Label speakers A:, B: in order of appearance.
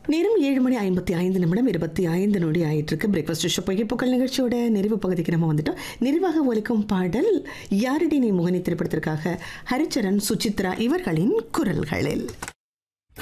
A: நேரம் 7:55 25 நொடி ஆயிட்டு இருக்கு. பிரேக்ஃபாஸ்ட் ஷோ புகைப்புக்கள் நிகழ்ச்சியோட நிறைவு பகுதிக்கு நம்ம வந்துட்டோம். நிறைவாக ஒலிக்கும் பாடல் யாரடி நீ முகனி திரைப்படத்திற்காக ஹரிச்சரன், சுசித்ரா இவர்களின் குரல்களில்.